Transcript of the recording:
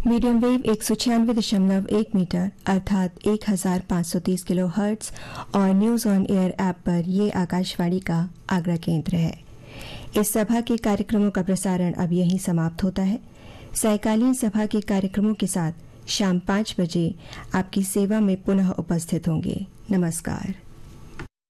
Medium wave 196.1 metre अर्थात 1530 kilo hertz और news on air app पर ये आकाशवाणी का आगरा केंद्र है। इस सभा के कार्यक्रमों का प्रसारण अब यहीं समाप्त होता है। सायकालीन सभा के कार्यक्रमों के साथ शाम 5 बजे आपकी सेवा में पुनः उपस्थित होंगे। नमस्कार।